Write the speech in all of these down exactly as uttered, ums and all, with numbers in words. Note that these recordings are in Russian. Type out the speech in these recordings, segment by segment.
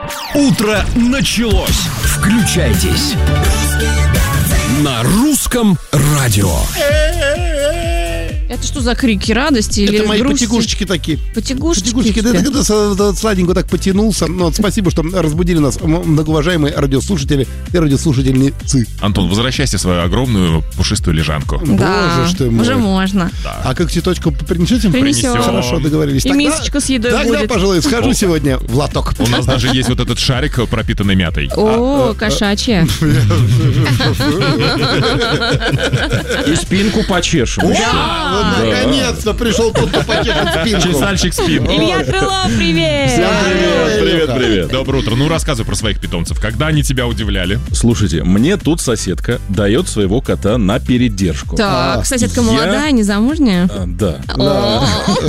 Утро началось. Включайтесь на русском радио. Это что за крики радости или Это мои грусти? потягушечки такие. Потягушечки? Потягушечки. Да, это когда сладенько так потянулся. Ну, вот спасибо, что разбудили нас, многоуважаемые радиослушатели и радиослушательницы. Антон, возвращайся в свою огромную пушистую лежанку. Да, Боже ж ты мой. уже можно. Да. А как цветочку принесете? Принесем. Хорошо, договорились. И Тогда- мисочку с едой Тогда, будет. пожалуй, схожу сегодня в лоток. У нас даже есть вот этот шарик, пропитанный мятой. О, кошачья. И спинку почешем. А, вот наконец-то пришел тот, кто потешит спинку. Чесальщик спин. Илья Крылов, привет! Привет, привет, привет. Доброе утро. Ну, рассказывай про своих питомцев. Когда они тебя удивляли? Слушайте, мне тут соседка дает своего кота на передержку. Так, соседка Я- молодая, незамужняя? А, да. О,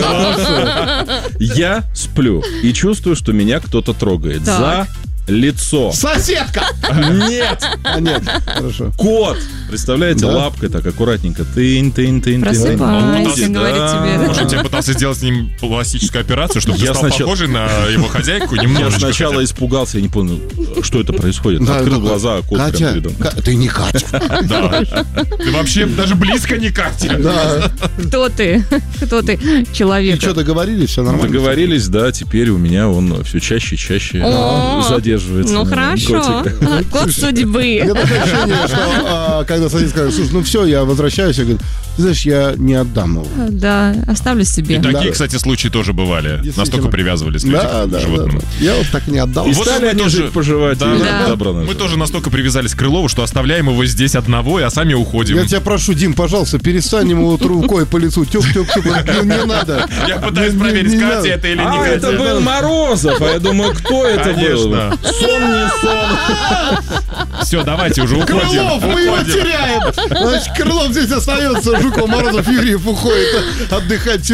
Я сплю и чувствую, что меня кто-то трогает Так. за лицо. Соседка! Нет! А, нет, хорошо. Кот! Представляете, Да? лапкой так аккуратненько. Тын, тын, тын, тын. Просыпайся, Он говорит да. тебе, да. Может, я пытался сделать с ним пластическую операцию, чтобы ты Я стал сначала- похожий на его хозяйку Я немножечко. сначала хотя испугался, я не понял, что это происходит. Да, Открыл да, глаза, а кот Катя, прям передо мной. Ка- ты не Катя. бы. Да. Ты вообще даже близко не Катя. Да. Кто ты? Кто ты? И Человек. что, договорились? Все нормально? Договорились, да, теперь у меня он все чаще и чаще О, задерживается. Ну на хорошо. котика. Кот судьбы. У меня такое ощущение, что а, когда сосед скажет, слушай, ну все, я возвращаюсь, я говорю, ты знаешь, я не отдам его. Да, оставлю И себе. такие, Да. кстати, случаи тоже бывали. Действительно. Настолько привязывались люди Да, к да, животным. да. Я вот так не отдал. И Вот стали мы они тоже- жить, поживать. Да, и да. добра Мы наживать. тоже настолько привязались к Крылову, что оставляем его здесь одного, а сами уходим. Я тебя прошу, Дим, пожалуйста, перестань ему вот рукой по лицу. Тюк-тюк-тюк. Не, не надо. Я пытаюсь Не- не- проверить, не Катя надо. это или не А, это Катя. был Морозов, а я думаю, кто это был? Конечно. Сон не сон. Все, давайте уже уходим. Крылов, мы его Уходим. теряем. Значит, Крылов здесь остается, Жуков, Морозов, Юрьев уходит отдыхать.